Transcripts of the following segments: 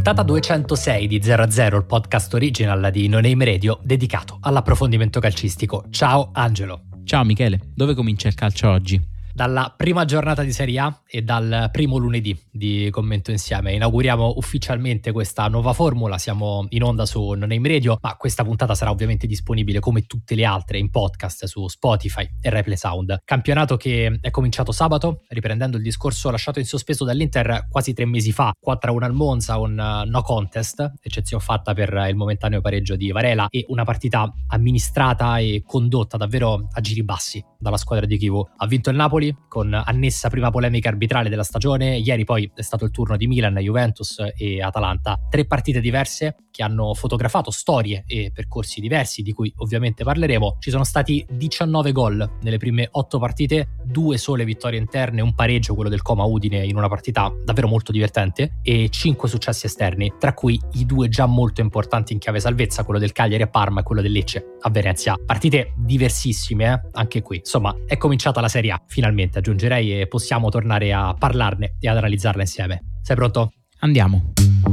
Puntata 206 di 0 a 0, il podcast original di No Name Radio dedicato all'approfondimento calcistico. Ciao Angelo. Ciao Michele, dove comincia il calcio oggi? Dalla prima giornata di Serie A e dal primo lunedì di Commento Insieme. Inauguriamo ufficialmente questa nuova formula, siamo in onda su No Name Radio, ma questa puntata sarà ovviamente disponibile come tutte le altre in podcast su Spotify e Replay Sound. Campionato che è cominciato sabato, riprendendo il discorso lasciato in sospeso dall'Inter quasi 3 mesi fa, 4-1 al Monza, un no contest, eccezione fatta per il momentaneo pareggio di Varela, e una partita amministrata e condotta davvero a giri bassi dalla squadra di Chivu. Ha vinto il Napoli con annessa prima polemica arbitrale della stagione. Ieri poi è stato il turno di Milan, Juventus e Atalanta. 3 partite diverse che hanno fotografato storie e percorsi diversi, di cui ovviamente parleremo. Ci sono stati 19 gol nelle prime 8 partite, 2 sole vittorie interne, un pareggio, quello del Coma Udine, in una partita davvero molto divertente, e 5 successi esterni, tra cui i 2 già molto importanti in chiave salvezza, quello del Cagliari a Parma e quello del Lecce a Venezia. Partite diversissime, anche qui. Insomma, è cominciata la Serie A, finalmente aggiungerei, e possiamo tornare a parlarne e ad analizzarla insieme. Sei pronto? Andiamo.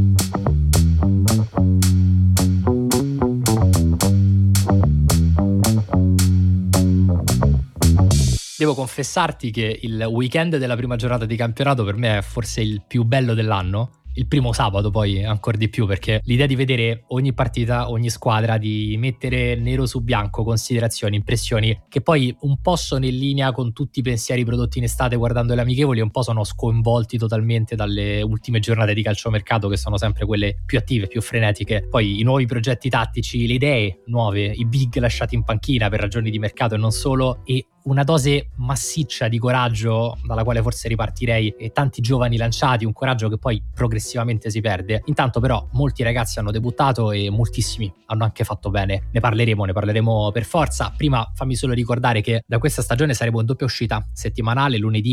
Devo confessarti che il weekend della prima giornata di campionato per me è forse il più bello dell'anno. Il primo sabato poi ancora di più, perché l'idea di vedere ogni partita, ogni squadra, di mettere nero su bianco considerazioni, impressioni che poi un po' sono in linea con tutti i pensieri prodotti in estate guardando le amichevoli, un po' sono sconvolti totalmente dalle ultime giornate di calciomercato, che sono sempre quelle più attive, più frenetiche. Poi i nuovi progetti tattici, le idee nuove, i big lasciati in panchina per ragioni di mercato e non solo, e una dose massiccia di coraggio dalla quale forse ripartirei, e tanti giovani lanciati, un coraggio che poi progressivamente si perde. Intanto però molti ragazzi hanno debuttato e moltissimi hanno anche fatto bene. Ne parleremo per forza. Prima fammi solo ricordare che da questa stagione saremo in doppia uscita settimanale, lunedì